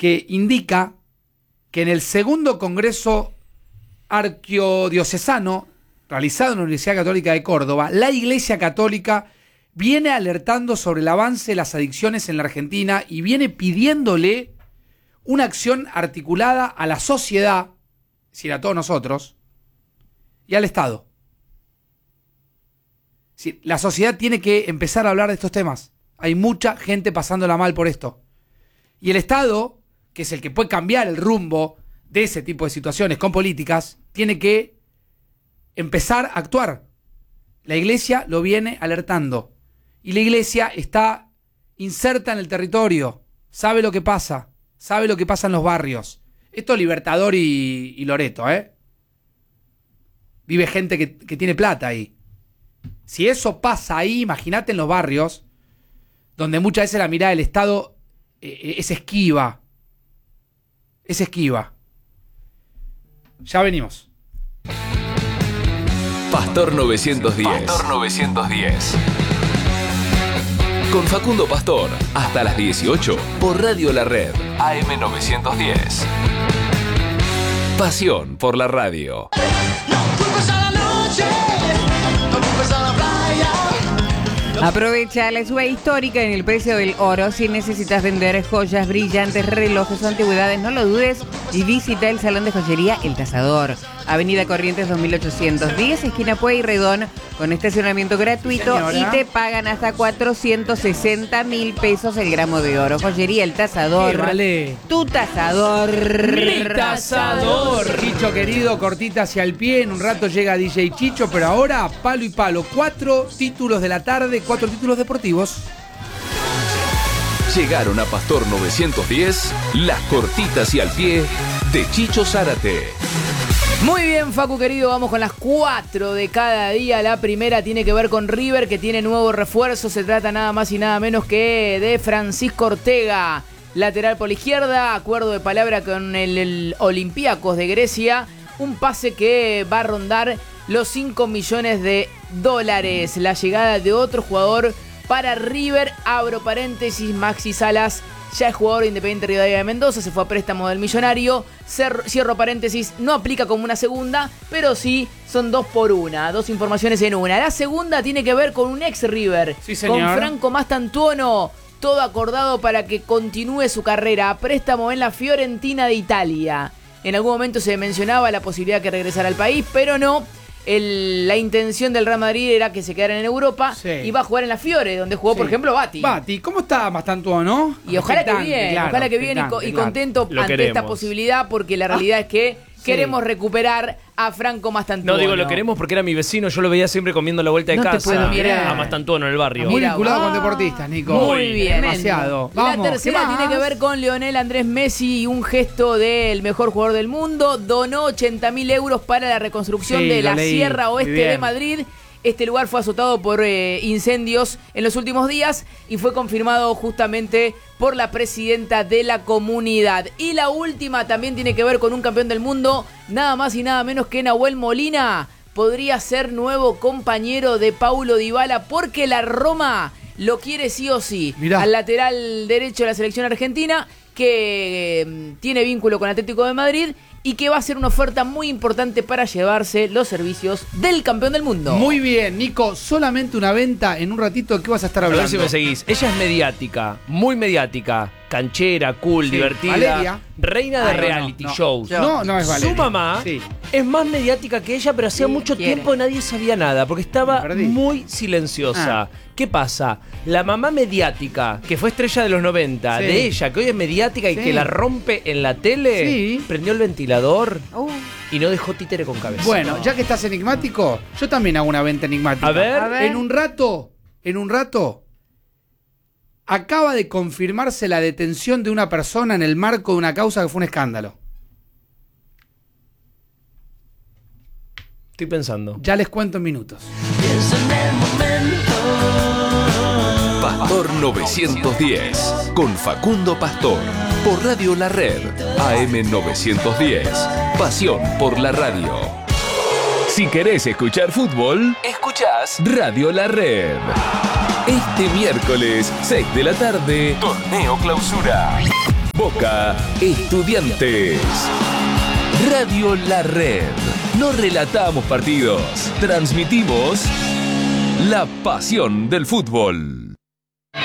que indica que en el segundo Congreso Arquidiocesano, realizado en la Universidad Católica de Córdoba, la Iglesia Católica viene alertando sobre el avance de las adicciones en la Argentina y viene pidiéndole una acción articulada a la sociedad, es decir, a todos nosotros, y al Estado. Es decir, la sociedad tiene que empezar a hablar de estos temas. Hay mucha gente pasándola mal por esto. Y el Estado, que es el que puede cambiar el rumbo de ese tipo de situaciones con políticas, tiene que empezar a actuar. La Iglesia lo viene alertando. Y la Iglesia está inserta en el territorio, sabe lo que pasa en los barrios. Esto es Libertador y Loreto, ¿eh? Vive gente que tiene plata ahí. Si eso pasa ahí, imagínate en los barrios, donde muchas veces la mirada del Estado es esquiva. Es esquiva. Ya venimos. Pastor 910. Pastor 910. Con Facundo Pastor, hasta las 18, por Radio La Red, AM 910. Pasión por la radio. Aprovecha la suba histórica en el precio del oro. Si necesitas vender joyas, brillantes, relojes o antigüedades, no lo dudes y visita el Salón de Joyería El Tasador. Avenida Corrientes 2810, esquina Pueyrredón, con estacionamiento gratuito. Señora. Y te pagan hasta 460.000 pesos el gramo de oro. Joyería El Tasador. Vale. Tu tasador. Mi tasador. Chicho querido, cortita hacia el pie. En un rato llega DJ Chicho, pero ahora palo y palo. 4 títulos de la tarde, 4 títulos deportivos. Llegaron a Pastor 910, las cortitas y al pie de Chicho Zárate. Muy bien, Facu querido, vamos con las 4 de cada día. La primera tiene que ver con River, que tiene nuevo refuerzo. Se trata nada más y nada menos que de Francisco Ortega, lateral por la izquierda. Acuerdo de palabra con el Olympiacos de Grecia. Un pase que va a rondar los 5 millones de dólares. La llegada de otro jugador para River, abro paréntesis, Maxi Salas ya es jugador de Independiente Rivadavia de Mendoza, se fue a préstamo del Millonario, cierro paréntesis, no aplica como una segunda, pero sí son 2 por 1, 2 informaciones en una. La segunda tiene que ver con un ex River, sí, señor, con Franco Mastantuono, todo acordado para que continúe su carrera a préstamo en la Fiorentina de Italia. En algún momento se mencionaba la posibilidad de que regresara al país, pero no. La intención del Real Madrid era que se quedara en Europa, sí, y va a jugar en la Fiore, donde jugó, sí, por ejemplo, Bati. ¿Cómo está Mastantuono? Y ojalá que bien, claro, ojalá que bien y contento ante esta posibilidad, porque la realidad es que queremos recuperar a Franco Mastantuono. No, digo, lo queremos porque era mi vecino, yo lo veía siempre comiendo la vuelta de casa. A Mastantuono en el barrio. Muy vinculado con deportistas, Nico. Muy bien. Demasiado. La tercera tiene que ver con Lionel Andrés Messi y un gesto del mejor jugador del mundo. Donó 80.000 euros para la reconstrucción de la Sierra Oeste de Madrid. Este lugar fue azotado por incendios en los últimos días y fue confirmado justamente por la presidenta de la comunidad. Y la última también tiene que ver con un campeón del mundo, nada más y nada menos que Nahuel Molina. Podría ser nuevo compañero de Paulo Dybala porque la Roma lo quiere sí o sí. Mirá. Al lateral derecho de la selección argentina, que tiene vínculo con Atlético de Madrid y que va a ser una oferta muy importante para llevarse los servicios del campeón del mundo. Muy bien, Nico, solamente una venta en un ratito. ¿Qué vas a estar hablando? A ver si me seguís. Ella es mediática, muy mediática, canchera, cool, divertida. Valeria. Reina de reality shows. No es Valeria. Su mamá es más mediática que ella, pero hacía mucho tiempo nadie sabía nada, porque estaba muy silenciosa. ¿Qué pasa? La mamá mediática, que fue estrella de los 90, de ella, que hoy es mediática y que la rompe en la tele, prendió el ventilador y no dejó títere con cabeza. Bueno, ya que estás enigmático, yo también hago una venta enigmática. A ver. En un rato, acaba de confirmarse la detención de una persona en el marco de una causa que fue un escándalo. Estoy pensando. Ya les cuento en minutos. Pastor 910, con Facundo Pastor, por Radio La Red, AM 910, pasión por la radio. Si querés escuchar fútbol, escuchás Radio La Red. Este miércoles, 6 de la tarde, Torneo Clausura. Boca, Estudiantes. Radio La Red. No relatamos partidos, transmitimos la pasión del fútbol.